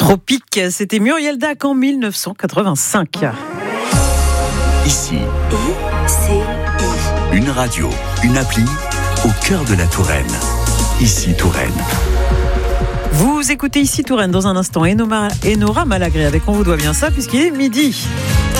Tropique, c'était Muriel Dac en 1985. Ici, une radio, une appli au cœur de la Touraine. Ici Touraine. Vous écoutez Ici Touraine dans un instant. Enora Malagré avec On vous doit bien ça puisqu'il est midi.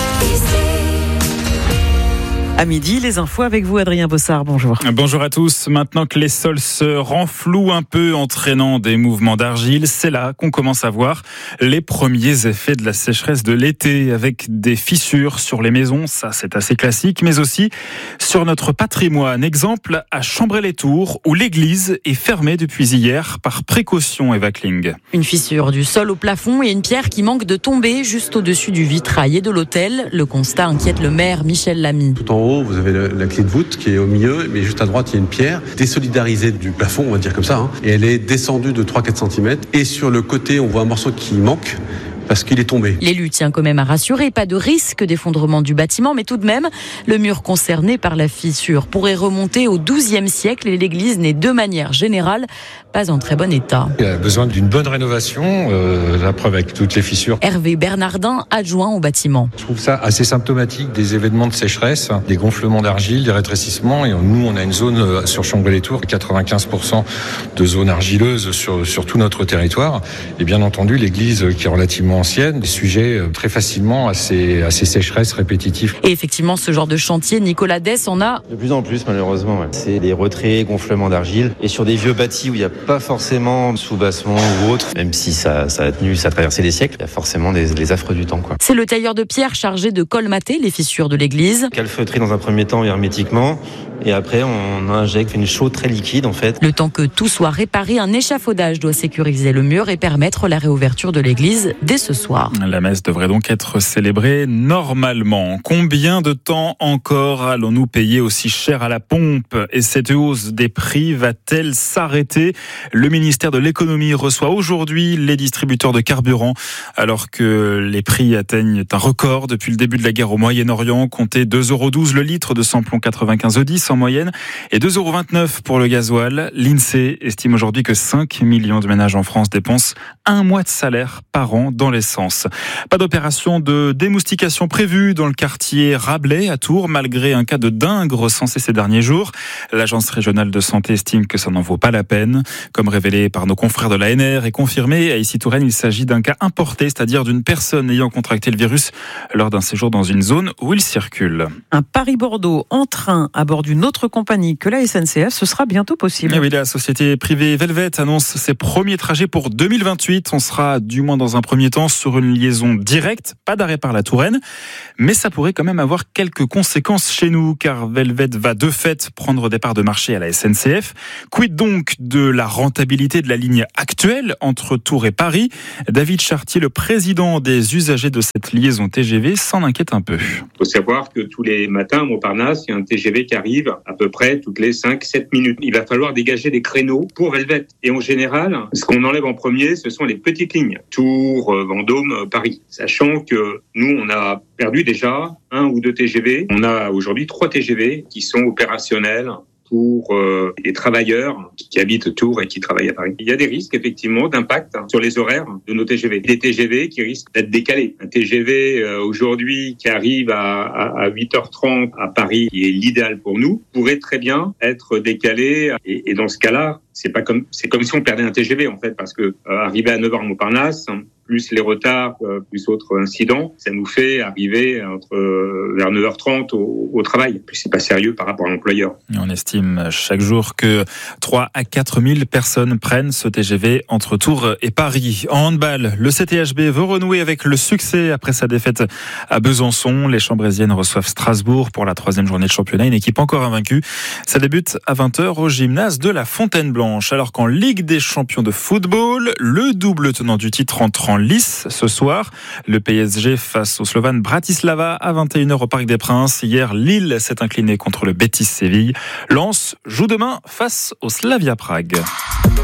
À midi, les infos avec vous, Adrien Bossard, bonjour. Bonjour à tous. Maintenant que les sols se renflouent un peu, entraînant des mouvements d'argile, c'est là qu'on commence à voir les premiers effets de la sécheresse de l'été, avec des fissures sur les maisons, ça c'est assez classique, mais aussi sur notre patrimoine. Exemple à Chambray-les-Tours, où l'église est fermée depuis hier par précaution, Eva Kling. Une fissure du sol au plafond et une pierre qui manque de tomber juste au-dessus du vitrail et de l'autel. Le constat inquiète le maire Michel Lamy. Tout en haut, vous avez la clé de voûte qui est au milieu, mais juste à droite, il y a une pierre désolidarisée du plafond, on va dire comme ça, et elle est descendue de 3-4 cm. Et sur le côté, on voit un morceau qui manque parce qu'il est tombé. L'élu tient quand même à rassurer, pas de risque d'effondrement du bâtiment, mais tout de même, le mur concerné par la fissure pourrait remonter au XIIe siècle et l'église n'est de manière générale pas en très bon état. Il a besoin d'une bonne rénovation, la preuve avec toutes les fissures. Hervé Bernardin, adjoint au bâtiment. Je trouve ça assez symptomatique des événements de sécheresse, des gonflements d'argile, des rétrécissements. Et nous, on a une zone sur Chambray-les-Tours, 95% de zones argileuses sur tout notre territoire. Et bien entendu, l'église qui est relativement ancienne, des sujets très facilement à ces sécheresses répétitives. Et effectivement, ce genre de chantier, Nicolas Dess en a de plus en plus, malheureusement. Ouais. C'est des retraits, gonflements d'argile. Et sur des vieux bâtis où il n'y a pas forcément de soubassement ou autre, même si ça a tenu, ça a traversé les siècles, il y a forcément les affres du temps, quoi. C'est le tailleur de pierre chargé de colmater les fissures de l'église. Calfeutrer dans un premier temps hermétiquement. Et après, on injecte une chaux très liquide, en fait. Le temps que tout soit réparé, un échafaudage doit sécuriser le mur et permettre la réouverture de l'église dès ce soir. La messe devrait donc être célébrée normalement. Combien de temps encore allons-nous payer aussi cher à la pompe ? Et cette hausse des prix va-t-elle s'arrêter ? Le ministère de l'économie reçoit aujourd'hui les distributeurs de carburant, alors que les prix atteignent un record depuis le début de la guerre au Moyen-Orient. Comptez 2,12 € le litre de samplon 95 E10 en moyenne et 2,29 € pour le gasoil. L'INSEE estime aujourd'hui que 5 millions de ménages en France dépensent un mois de salaire par an dans l'essence. Pas d'opération de démoustication prévue dans le quartier Rabelais à Tours, malgré un cas de dingue recensé ces derniers jours. L'agence régionale de santé estime que ça n'en vaut pas la peine. Comme révélé par nos confrères de l'ANR et confirmé, à Ici Touraine, il s'agit d'un cas importé, c'est-à-dire d'une personne ayant contracté le virus lors d'un séjour dans une zone où il circule. Un Paris-Bordeaux en train à bord d'une autre compagnie que la SNCF, ce sera bientôt possible. Et oui, la société privée Velvet annonce ses premiers trajets pour 2028. On sera, du moins dans un premier temps, sur une liaison directe, pas d'arrêt par la Touraine. Mais ça pourrait quand même avoir quelques conséquences chez nous, car Velvet va de fait prendre des parts de marché à la SNCF. Quid donc de la rentabilité de la ligne actuelle entre Tours et Paris ? David Chartier, le président des usagers de cette liaison TGV, s'en inquiète un peu. Il faut savoir que tous les matins à Montparnasse, il y a un TGV qui arrive à peu près toutes les 5-7 minutes. Il va falloir dégager des créneaux pour Velvet. Et en général, ce qu'on enlève en premier, ce sont les petites lignes. Tours, Vendôme, Paris. Sachant que nous, on a perdu déjà 1 ou 2 TGV. On a aujourd'hui 3 TGV qui sont opérationnels pour les travailleurs qui habitent Tours et qui travaillent à Paris. Il y a des risques effectivement d'impact sur les horaires de nos TGV. Des TGV qui risquent d'être décalés. Un TGV aujourd'hui qui arrive à 8h30 à Paris, qui est l'idéal pour nous, pourrait très bien être décalé. Et dans ce cas-là, c'est comme si on perdait un TGV en fait, parce que arriver à 9h à Montparnasse, plus les retards, plus autres incidents, ça nous fait arriver vers 9h30 au travail. Puis c'est pas sérieux par rapport à l'employeur. On estime chaque jour que 3 à 4 000 personnes prennent ce TGV entre Tours et Paris. En handball, le CTHB veut renouer avec le succès après sa défaite à Besançon. Les Chambrésiennes reçoivent Strasbourg pour la 3e journée de championnat, une équipe encore invaincue. Ça débute à 20h au gymnase de la Fontaine-Blanche. Alors qu'en Ligue des champions de football, le double tenant du titre entre en lice ce soir. Le PSG face au Slovan Bratislava à 21h au Parc des Princes. Hier, Lille s'est incliné contre le Betis Séville. Lens joue demain face au Slavia Prague.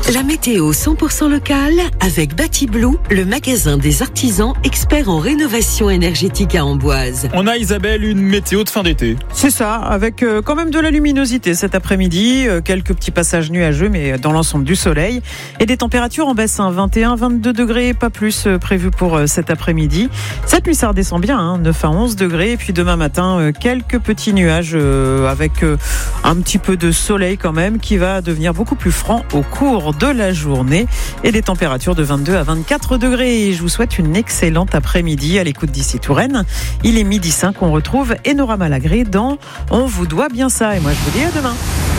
La météo 100% locale avec Batiblue, le magasin des artisans experts en rénovation énergétique à Amboise. On a, Isabelle, une météo de fin d'été. C'est ça, avec quand même de la luminosité cet après-midi, quelques petits passages nuageux, mais dans l'ensemble du soleil, et des températures en baisse, 21-22 degrés, pas plus prévu pour cet après-midi. Cette nuit, ça redescend bien, 9 à 11 degrés, et puis demain matin, quelques petits nuages avec un petit peu de soleil quand même, qui va devenir beaucoup plus franc au cours de la journée, et des températures de 22 à 24 degrés. Et je vous souhaite une excellente après-midi à l'écoute d'ici Touraine. Il est 12h05, on retrouve Enora Malagré dans On vous doit bien ça. Et moi, je vous dis à demain.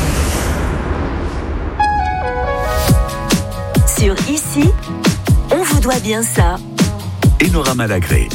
Sur Ici, on vous doit bien ça. Enora Malagré.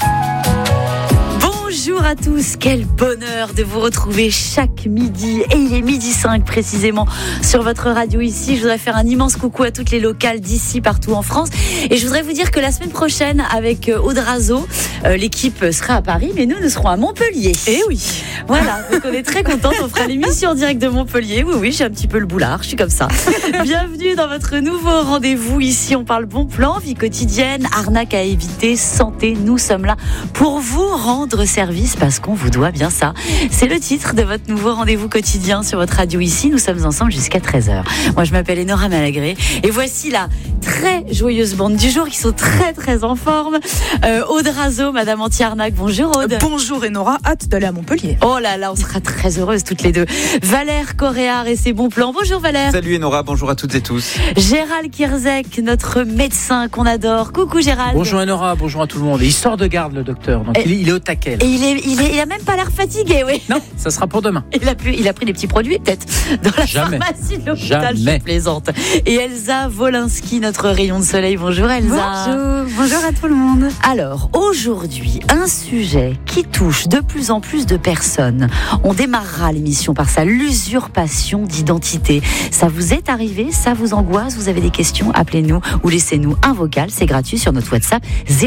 Bonjour à tous, quel bonheur de vous retrouver chaque midi, et il est 12h05 précisément sur votre radio Ici. Je voudrais faire un immense coucou à toutes les locales d'ici partout en France, et je voudrais vous dire que la semaine prochaine avec Aude Razo, l'équipe sera à Paris, mais nous serons à Montpellier. Eh oui. Voilà, donc on est très contente, on fera l'émission en direct de Montpellier. Oui, j'ai un petit peu le boulard, je suis comme ça. Bienvenue dans votre nouveau rendez-vous. Ici, on parle bon plan, vie quotidienne, arnaque à éviter, santé. Nous sommes là pour vous rendre service parce qu'on vous doit bien ça. C'est le titre de votre nouveau rendez-vous quotidien sur votre radio Ici. Nous sommes ensemble jusqu'à 13h. Moi, je m'appelle Enora Malagré et voici la très joyeuse bande du jour qui sont très très en forme. Aude Razo, Madame Anti-Arnaque, bonjour Aude. Bonjour Enora, hâte d'aller à Montpellier. Oh là là, on sera très heureuses toutes les deux. Valère Coréard et ses bons plans. Bonjour Valère. Salut Enora, bonjour à toutes et tous. Gérald Kierzek, notre médecin qu'on adore. Coucou Gérald. Bonjour Enora, bonjour à tout le monde. Et il sort de garde le docteur, donc il est au taquet. Et il a même pas l'air fatigué, oui. Non, ça sera pour demain. Il a pris des petits produits peut-être dans la pharmacie de l'hôpital. Je plaisante. Et Elsa Wolinski, notre rayon de soleil. Bonjour Elsa. Bonjour à tout le monde. Alors aujourd'hui, un sujet qui touche de plus en plus de personnes. On démarrera l'émission par ça, l'usurpation d'identité. Ça vous est arrivé? Ça vous angoisse? Vous avez des questions? Appelez-nous ou laissez-nous un vocal, c'est gratuit sur notre WhatsApp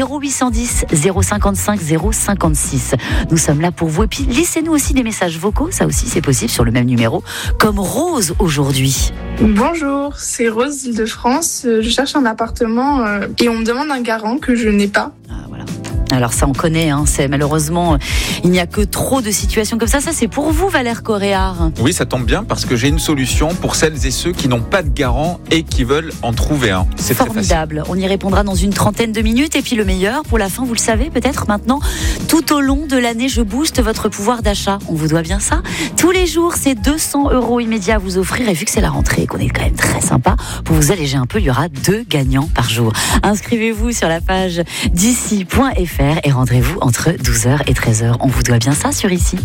0810 055 056. Nous sommes là pour vous. Et puis laissez-nous aussi des messages vocaux, ça aussi c'est possible sur le même numéro, comme Rose aujourd'hui. Bonjour, c'est Rose d'Île-de-France. Je cherche un appartement et on me demande un garant que je n'ai pas. Voilà. Alors ça on connaît, c'est malheureusement il n'y a que trop de situations comme ça. Ça c'est pour vous Valère Coréard. Oui, ça tombe bien parce que j'ai une solution pour celles et ceux qui n'ont pas de garant et qui veulent en trouver un. C'est formidable. On y répondra dans une trentaine de minutes. Et puis le meilleur pour la fin, vous le savez peut-être maintenant, tout au long de l'année je booste votre pouvoir d'achat. On vous doit bien ça. Tous les jours c'est 200 € immédiats à vous offrir, et vu que c'est la rentrée et qu'on est quand même très sympa, pour vous alléger un peu, il y aura 2 gagnants par jour. Inscrivez-vous sur la page d'ici.fr et rendrez-vous entre 12h et 13h. On vous doit bien ça sur Ici.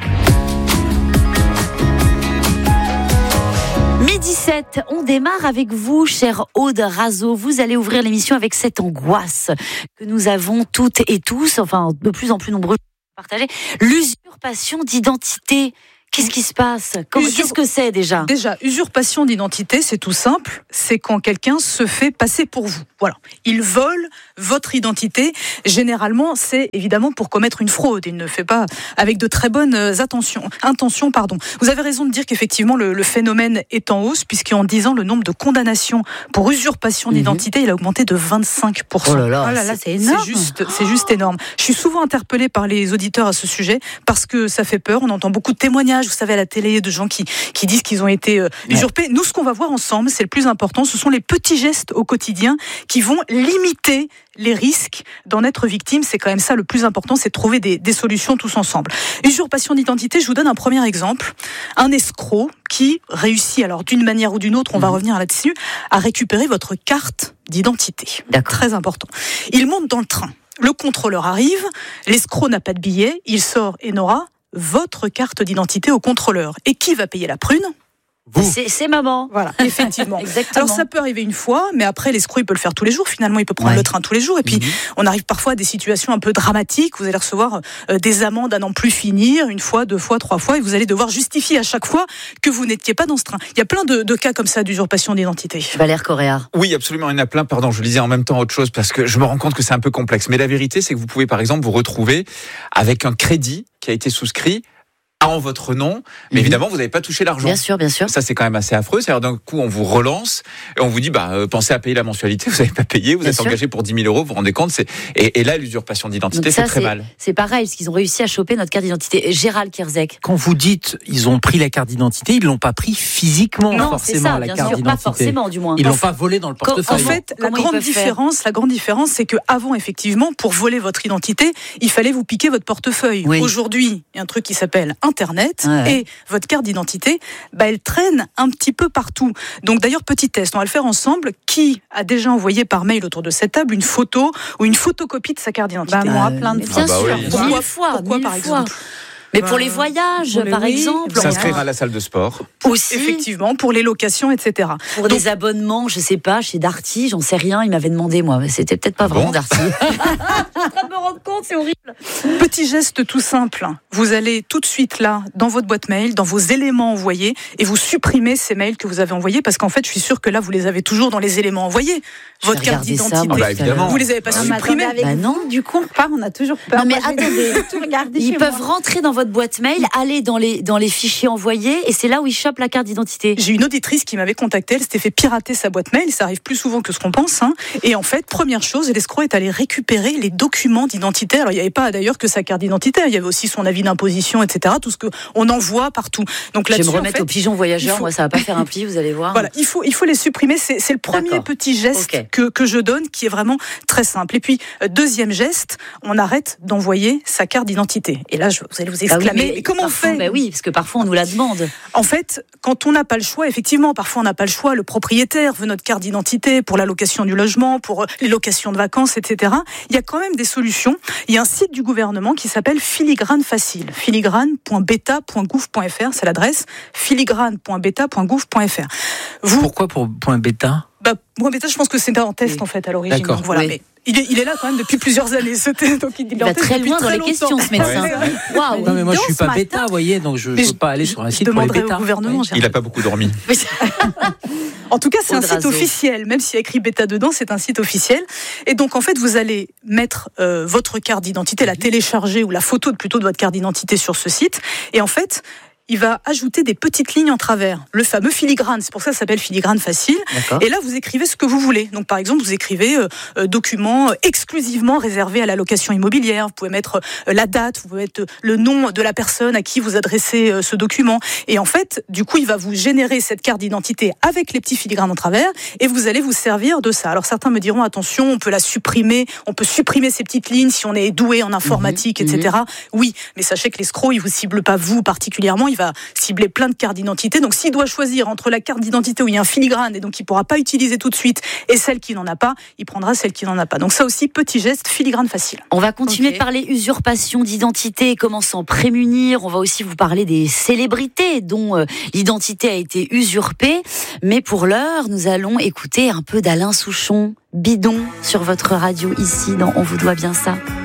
12h07, on démarre avec vous, chère Aude Razo. Vous allez ouvrir l'émission avec cette angoisse que nous avons toutes et tous, enfin de plus en plus nombreux à partager, l'usurpation d'identité. Qu'est-ce qui se passe? Qu'est-ce que c'est déjà? Déjà, usurpation d'identité, c'est tout simple. C'est quand quelqu'un se fait passer pour vous. Voilà. Il vole votre identité. Généralement, c'est évidemment pour commettre une fraude. Il ne fait pas avec de très bonnes intentions. Vous avez raison de dire qu'effectivement, le phénomène est en hausse, puisqu'en 10 ans, le nombre de condamnations pour usurpation d'identité, il a augmenté de 25%. Oh là là, c'est énorme. C'est juste énorme. Je suis souvent interpellée par les auditeurs à ce sujet, parce que ça fait peur. On entend beaucoup de témoignages, vous savez, à la télé, de gens qui disent qu'ils ont été usurpés. Nous, ce qu'on va voir ensemble, c'est le plus important, ce sont les petits gestes au quotidien qui vont limiter les risques d'en être victime. C'est quand même ça le plus important, c'est de trouver des solutions tous ensemble. Usurpation d'identité, je vous donne un premier exemple. Un escroc qui réussit, alors d'une manière ou d'une autre, on va revenir là-dessus, à récupérer votre carte d'identité. Très important. Il monte dans le train. Le contrôleur arrive, l'escroc n'a pas de billet, il sort et n'aura votre carte d'identité au contrôleur. Et qui va payer la prune ? C'est maman. Voilà, effectivement. Exactement. Alors ça peut arriver une fois, mais après l'escroc il peut le faire tous les jours. Finalement, il peut prendre le train tous les jours. Et puis on arrive parfois à des situations un peu dramatiques. Vous allez recevoir des amendes à n'en plus finir, 1 fois, 2 fois, 3 fois, et vous allez devoir justifier à chaque fois que vous n'étiez pas dans ce train. Il y a plein de cas comme ça d'usurpation d'identité. Valère Coréard. Oui, absolument, il y en a plein. Pardon, je lisais en même temps autre chose parce que je me rends compte que c'est un peu complexe. Mais la vérité, c'est que vous pouvez par exemple vous retrouver avec un crédit qui a été souscrit en votre nom, mais évidemment, vous n'avez pas touché l'argent. Bien sûr, bien sûr. Ça, c'est quand même assez affreux. C'est-à-dire, d'un coup, on vous relance et on vous dit, pensez à payer la mensualité. Vous n'avez pas payé, vous êtes engagé pour 10 000 euros. Vous vous rendez compte, et là, l'usurpation d'identité, c'est très mal. C'est pareil, parce qu'ils ont réussi à choper notre carte d'identité. Gérald Kierzek. Quand vous dites, ils ont pris la carte d'identité, ils l'ont pas pris physiquement, non, forcément, c'est ça, la bien carte sûr, d'identité. pas forcément, du moins. Ils l'ont pas volé dans le portefeuille. En fait, la grande différence, c'est que avant, effectivement, pour voler votre identité, il fallait vous piquer votre portefeuille. Oui. Aujourd'hui, il y a un truc qui s'appelle Internet, et votre carte d'identité, elle traîne un petit peu partout. Donc d'ailleurs, petit test, on va le faire ensemble. Qui a déjà envoyé par mail autour de cette table une photo ou une photocopie de sa carte d'identité? Moi, plein de fois. Bien sûr, oui. Pourquoi par exemple? Mais pour les voyages, par exemple. S'inscrire à la salle de sport. Aussi. Effectivement, pour les locations, etc. Pour des abonnements, je sais pas, chez Darty, j'en sais rien, il m'avait demandé, moi. C'était peut-être pas vraiment Darty. Je suis en train de me rendre compte, c'est horrible. Petit geste tout simple. Vous allez tout de suite là, dans votre boîte mail, dans vos éléments envoyés, et vous supprimez ces mails que vous avez envoyés, parce qu'en fait, je suis sûre que là, vous les avez toujours dans les éléments envoyés. Votre carte d'identité. Vous les avez pas supprimés. Non, du coup. On a toujours peur. Non, mais attendez. Ils peuvent rentrer dans votre boîte mail, aller dans les fichiers envoyés, et c'est là où ils chopent la carte d'identité. J'ai une auditrice qui m'avait contacté, elle s'était fait pirater sa boîte mail, ça arrive plus souvent que ce qu'on pense, et en fait, première chose, l'escroc est allé récupérer les documents d'identité. Alors il n'y avait pas d'ailleurs que sa carte d'identité, il y avait aussi son avis d'imposition, etc., tout ce qu'on envoie partout. Donc là, je vais me remettre au pigeon voyageur, moi ça va pas faire un pli, vous allez voir. Voilà, il faut les supprimer, c'est le premier petit geste que je donne, qui est vraiment très simple. Et puis, deuxième geste, on arrête d'envoyer sa carte d'identité. Et là, vous allez vous exclamer, mais comment on fait? Oui, parce que parfois on nous la demande. En fait, quand on n'a pas le choix, effectivement, parfois on n'a pas le choix, le propriétaire veut notre carte d'identité pour la location du logement, pour les locations de vacances, etc. Il y a quand même des solutions. Il y a un site du gouvernement qui s'appelle Filigrane Facile. filigrane.beta.gouv.fr, c'est l'adresse. filigrane.beta.gouv.fr. Pourquoi pour .beta? .beta, je pense que c'est un test en fait à l'origine. D'accord. Donc, voilà, mais il est là quand même depuis plusieurs années. Donc il va très loin dans les questions, ce médecin. Waouh. Non mais moi je suis pas bêta, vous voyez, donc je ne peux pas aller sur un site pour les bêtas. Au gouvernement. Il n'a pas beaucoup dormi. En tout cas, c'est un site officiel. Même s'il y a écrit bêta dedans, c'est un site officiel. Et donc, en fait, vous allez mettre votre carte d'identité, la télécharger ou la photo plutôt de votre carte d'identité sur ce site. Et en fait, il va ajouter des petites lignes en travers, le fameux filigrane, c'est pour ça que ça s'appelle Filigrane Facile. Et là, vous écrivez ce que vous voulez. Donc, par exemple, vous écrivez document exclusivement réservé à la location immobilière. Vous pouvez mettre la date, vous pouvez mettre le nom de la personne à qui vous adressez ce document. Et en fait, du coup, il va vous générer cette carte d'identité avec les petits filigranes en travers, et vous allez vous servir de ça. Alors, certains me diront, attention, on peut la supprimer, on peut supprimer ces petites lignes si on est doué en informatique, etc. Oui, mais sachez que l'escroc, il vous cible pas vous particulièrement, il va cibler plein de cartes d'identité. Donc, s'il doit choisir entre la carte d'identité où il y a un filigrane et donc il ne pourra pas utiliser tout de suite et celle qui n'en a pas, il prendra celle qui n'en a pas. Donc, ça aussi, petit geste, filigrane facile. On va continuer de parler usurpation d'identité et comment s'en prémunir. On va aussi vous parler des célébrités dont l'identité a été usurpée. Mais pour l'heure, nous allons écouter un peu d'Alain Souchon, Bidon, sur votre radio ici dans On vous doit bien ça.